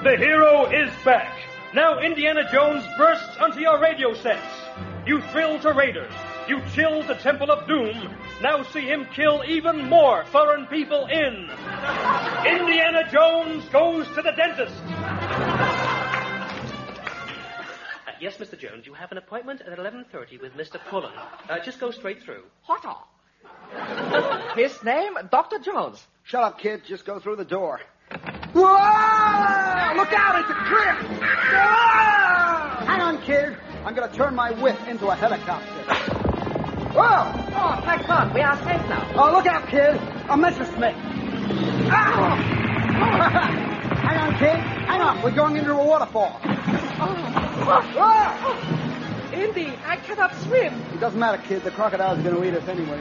The hero is back. Now Indiana Jones bursts onto your radio sets. You thrill to raiders. You chill the Temple of Doom. Now see him kill even more foreign people in Indiana Jones Goes to the Dentist. Yes, Mr. Jones, you have an appointment at 11:30 with Mr. Pullen. Just go straight through. What? His name, Dr. Jones. Shut up, kid. Just go through the door. Whoa! Look out, it's a cliff! Whoa! Hang on, kid. I'm going to turn my whip into a helicopter. Whoa! Oh, thank God. We are safe now. Oh, look out, kid. A Messerschmitt. Ow! Hang on, kid. Hang on. We're going into a waterfall. Indy, I cannot swim. It doesn't matter, kid. The crocodiles are going to eat us anyway.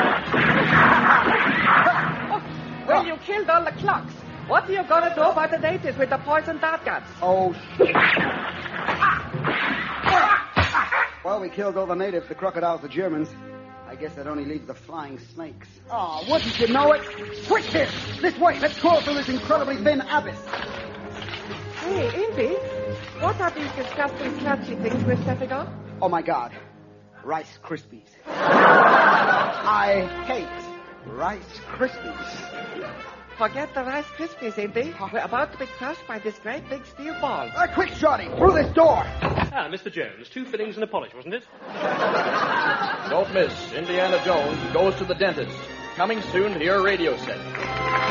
Well, you killed all the clocks. What are you going to do about the natives with the poison dart guns? Oh, shit. Well, we killed all the natives, the crocodiles, the Germans. I guess that only leaves the flying snakes. Oh, wouldn't you know it? Quick, kid! This way! Let's crawl through this incredibly thin abyss. Hey, Indy, what are these disgusting scratchy things we're stepping on? Oh, my God. Rice Krispies. I hate Rice Krispies. Forget the Rice Krispies, Indy. We're about to be crushed by this great big steel ball. Quick, Shorty, through this door. Ah, Mr. Jones, 2 fillings and a polish, wasn't it? Don't miss Indiana Jones Goes to the Dentist. Coming soon to your radio set.